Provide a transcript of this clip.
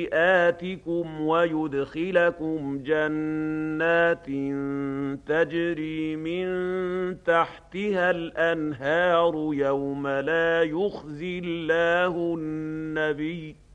سيئاتكم ويدخلكم جنات تجري من تحتها الأنهار يوم لا يخزي الله النبي